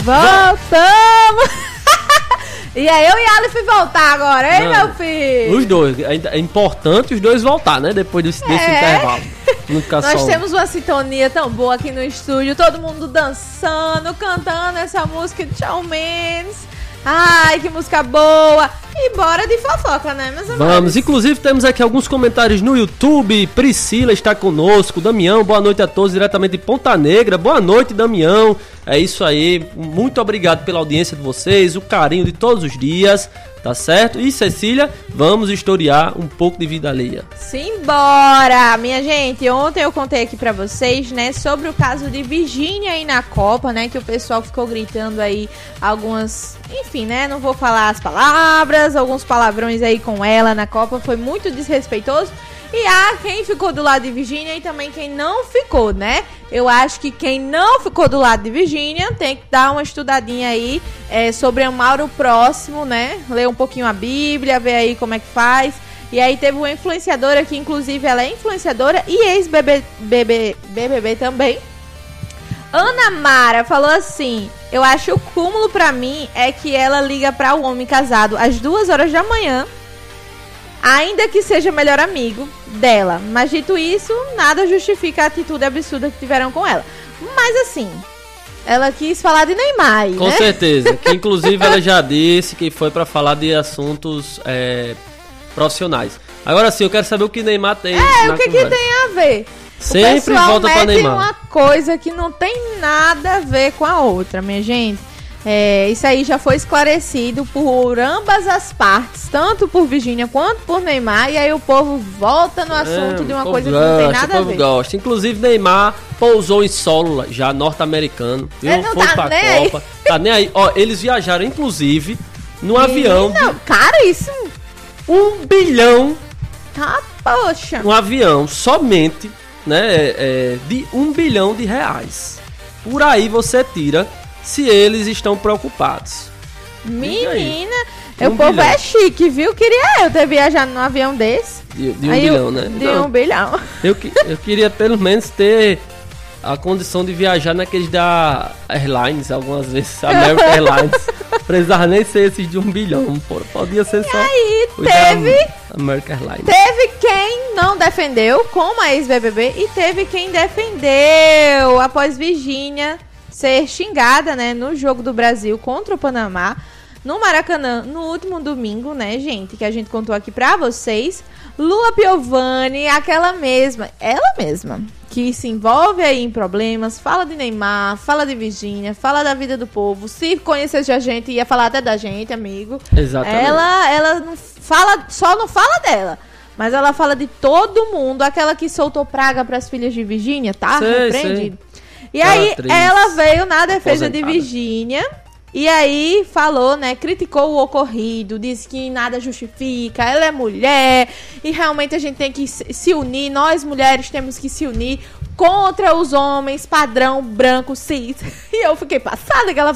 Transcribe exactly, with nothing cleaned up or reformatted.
Voltamos! E é eu e Aleph voltar agora, hein, Não, meu filho? Os dois. É importante os dois voltar, né? Depois desse, desse é. intervalo. Nós temos uma sintonia tão boa aqui no estúdio. Todo mundo dançando, cantando essa música de Shawn Mendes. Ai, que música boa! E bora de fofoca, né, meus amigos? Vamos, inclusive temos aqui alguns comentários no YouTube. Priscila está conosco, Damião, boa noite a todos, diretamente de Ponta Negra. Boa noite, Damião. É isso aí, muito obrigado pela audiência de vocês, o carinho de todos os dias, tá certo? E Cecília, vamos historiar um pouco de vida alheia. Simbora! Minha gente, ontem eu contei aqui pra vocês, né, sobre o caso de Virgínia aí na Copa, né, que o pessoal ficou gritando aí algumas, enfim, né, não vou falar as palavras, alguns palavrões aí com ela na Copa, foi muito desrespeitoso. E há quem ficou do lado de Virgínia e também quem não ficou, né? Eu acho que quem não ficou do lado de Virgínia tem que dar uma estudadinha aí é, sobre amar o próximo, né? Ler um pouquinho a Bíblia, ver aí como é que faz. E aí teve uma influenciadora que, inclusive, ela é influenciadora e ex-B B B também. Ana Mara falou assim: eu acho o cúmulo pra mim é que ela liga pra um homem casado às duas horas da manhã, ainda que seja melhor amigo dela. Mas dito isso, nada justifica a atitude absurda que tiveram com ela. Mas assim, ela quis falar de Neymar, com né? certeza, que inclusive ela já disse que foi pra falar de assuntos é, profissionais. Agora sim, eu quero saber o que Neymar tem. É, o que, que tem a ver? Sempre volta pra Neymar. Uma coisa que não tem nada a ver com a outra, minha gente. É, isso aí já foi esclarecido por ambas as partes, tanto por Virgínia quanto por Neymar, e aí o povo volta no assunto é, de uma coisa gosta, que não tem nada a ver. Gosta. Inclusive Neymar pousou em solo já norte-americano, viu? Ele não foi tá pra nem Copa, aí. Tá nem aí. Ó, eles viajaram inclusive no avião. Não, de... cara, isso um bilhão. Tá, poxa. Um avião somente, né, é, de um bilhão de reais. Por aí você tira se eles estão preocupados. Menina, um o povo bilhão. É chique, viu? Queria eu ter viajado num avião desse. De, de um aí bilhão, eu, né? De Não, um bilhão. Eu, eu queria pelo menos ter a condição de viajar naqueles da Airlines, algumas vezes, American Airlines. Precisava nem ser esses de um bilhão, pô. Podia ser e só. Aí teve. American Airlines. Teve quem não defendeu, como a ex-B B B, e teve quem defendeu após Virgínia ser xingada, né, no jogo do Brasil contra o Panamá, no Maracanã, no último domingo, né, gente, que a gente contou aqui pra vocês. Lua Piovani, aquela mesma, ela mesma, que se envolve aí em problemas, fala de Neymar, fala de Virgínia, fala da vida do povo. Se conhecesse a gente, ia falar até da gente, amigo. Exatamente. Ela, ela não fala, só não fala dela, mas ela fala de todo mundo, aquela que soltou praga pras filhas de Virgínia, tá? Sei, repreendido. sei. E aí, ela veio na defesa de Virgínia. E aí, falou, né? Criticou o ocorrido. Disse que nada justifica. Ela é mulher. E realmente a gente tem que se unir. Nós, mulheres, temos que se unir contra os homens padrão branco cis. E eu fiquei passada que ela